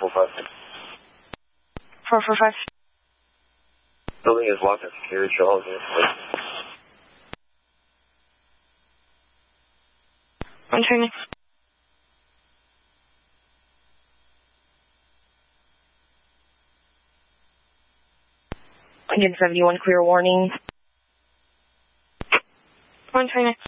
445. 445. Building is locked and secured. Show all units, please. On training. 171, clear warning. On training.